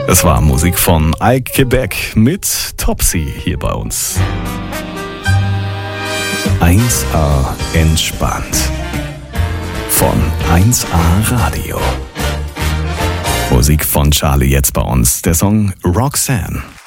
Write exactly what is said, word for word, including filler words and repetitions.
Es war Musik von Ike Quebec mit Topsy hier bei uns. eins A entspannt. Von eins A Radio. Musik von Charlie jetzt bei uns. Der Song Roxanne.